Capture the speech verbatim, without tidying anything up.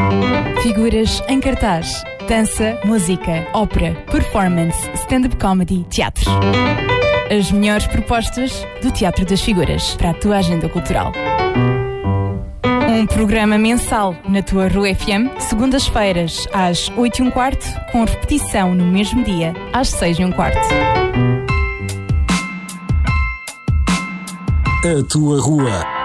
Figuras em cartaz: dança, música, ópera, performance, stand-up comedy, teatro. As melhores propostas do Teatro das Figuras para a tua agenda cultural. Um programa mensal na tua Rua F M, segundas-feiras às oito e um quarto, com repetição no mesmo dia às seis e um quarto. A tua rua.